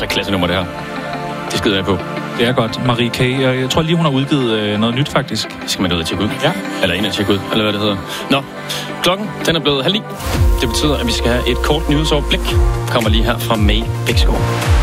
altså et klassenummer, det her. Det skider jeg på. Det er godt. Marie K. Jeg tror lige, hun har udgivet noget nyt, faktisk. Skal man ud og tjekke ud? Ja. Eller ind og tjekke ud, eller hvad det hedder. Nå, klokken, den er blevet 8:30. Det betyder, at vi skal have et kort nyhedsoverblik. Kommer lige her fra May Bæksgaard.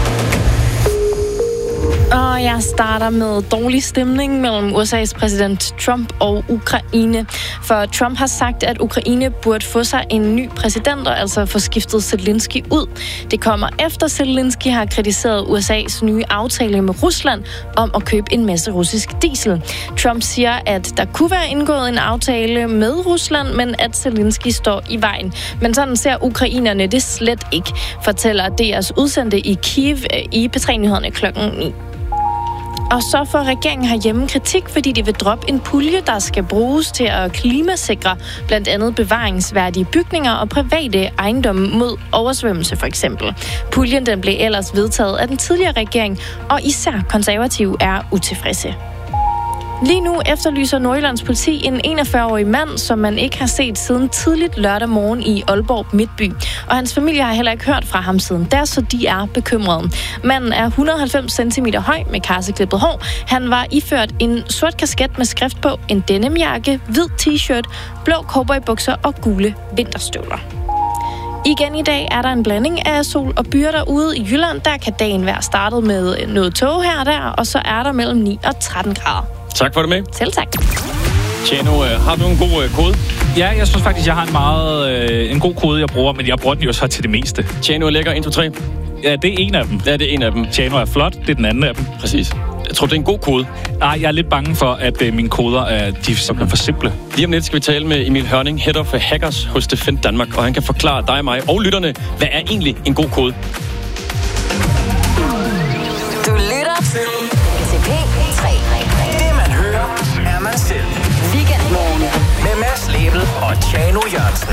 Og jeg starter med dårlig stemning mellem USA's præsident Trump og Ukraine. For Trump har sagt, at Ukraine burde få sig en ny præsident, og altså få skiftet Zelensky ud. Det kommer efter Zelensky har kritiseret USA's nye aftale med Rusland om at købe en masse russisk diesel. Trump siger, at der kunne være indgået en aftale med Rusland, men at Zelensky står i vejen. Men sådan ser ukrainerne det slet ikke, fortæller DR's udsendte i Kiev i P3-nyhederne klokken 9. Og så får regeringen herhjemme kritik, fordi de vil droppe en pulje, der skal bruges til at klimasikre blandt andet bevaringsværdige bygninger og private ejendomme mod oversvømmelse for eksempel. Puljen den blev ellers vedtaget af den tidligere regering, og især konservative er utilfredse. Lige nu efterlyser Nordjyllands politi en 41-årig mand, som man ikke har set siden tidligt lørdag morgen i Aalborg Midtby. Og hans familie har heller ikke hørt fra ham siden da, så de er bekymrede. Manden er 190 cm høj med karseklippet hår. Han var iført en sort kasket med skrift på, en denimjakke, hvid t-shirt, blå cowboybukser og gule vinterstøvler. Igen i dag er der en blanding af sol og byer derude. I Jylland, der kan dagen være startet med noget tåge her og der, og så er der mellem 9 og 13 grader. Tak for det med. Selv tak. Tjano, har du en god kode? Ja, jeg synes faktisk, jeg har en god kode, jeg bruger, men jeg bruger den jo så til det meste. Tjano er lækker, 1, 2, 3. Ja, det er en af dem. Ja, det er en af dem. Tjano er flot, det er den anden af dem. Præcis. Jeg tror, det er en god kode. Nej, jeg er lidt bange for, at mine koder de er simpelthen for simple. Lige om lidt skal vi tale med Emil Hørning, Head of Hackers hos Defend Danmark, og han kan forklare dig, mig og lytterne, hvad er egentlig en god kode? Du lytter til P3. Det man hører, er man selv. Weekendmorgen med Mads Lebel og Tjano Jørgensen.